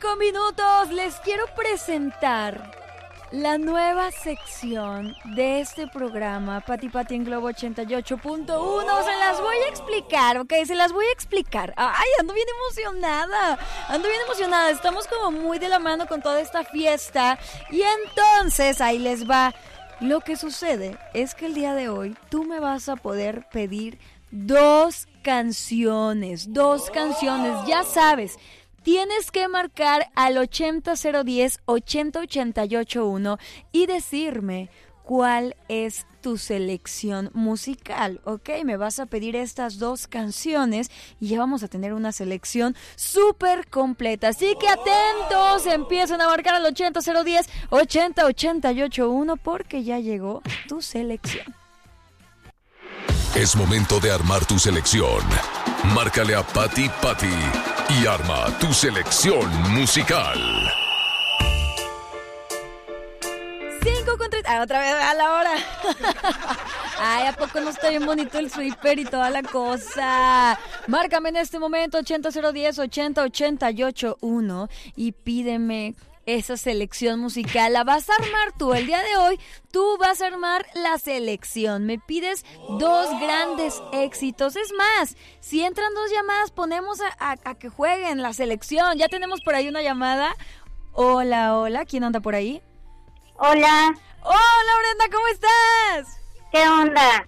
5 minutos. Les quiero presentar la nueva sección de este programa, Pati Pati en Globo 88.1. Se las voy a explicar, ¿ok? Se las voy a explicar. Ay, ando bien emocionada. Estamos como muy de la mano con toda esta fiesta. Y entonces, ahí les va. Lo que sucede es que el día de hoy tú me vas a poder pedir dos canciones. Ya sabes. Tienes que marcar al 80010-80881 y decirme cuál es tu selección musical, ¿ok? Me vas a pedir estas dos canciones y ya vamos a tener una selección súper completa. Así que atentos, empiecen a marcar al 80010-80881 porque ya llegó tu selección. Es momento de armar tu selección. Márcale a Pati Pati y arma tu selección musical. 5:30. Otra vez a la hora. Ay, ¿a poco no está bien bonito el sweeper y toda la cosa? Márcame en este momento 80010-80881 y pídeme esa selección musical. La vas a armar tú. El día de hoy tú vas a armar la selección. Me pides dos grandes éxitos. Es más, si entran dos llamadas, ponemos a que jueguen la selección. Ya tenemos por ahí una llamada. Hola, ¿quién anda por ahí? Hola. Hola, Brenda, ¿cómo estás? ¿Qué onda?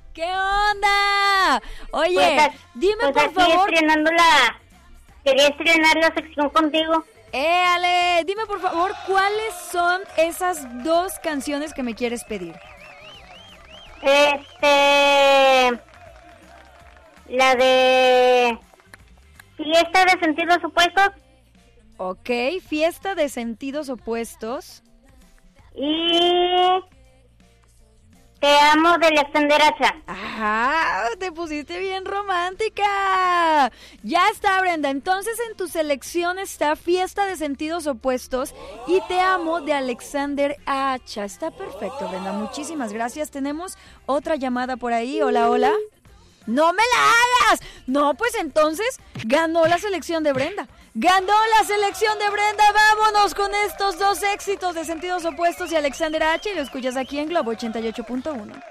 Oye, dime por favor. Quería estrenar la sección contigo. Ale, dime por favor, ¿cuáles son esas dos canciones que me quieres pedir? La de Fiesta de Sentidos Opuestos. Ok, Fiesta de Sentidos Opuestos. Y Te Amo de Alexander Acha. Ajá, te pusiste bien romántica. Ya está, Brenda. Entonces en tu selección está Fiesta de Sentidos Opuestos y Te Amo de Alexander Acha. Está perfecto, Brenda. Muchísimas gracias. Tenemos otra llamada por ahí. Hola. ¡No me la hagas! No, pues entonces ganó la selección de Brenda. Vámonos con estos dos éxitos de Sentidos Opuestos y Alexander H. Y lo escuchas aquí en Globo 88.1.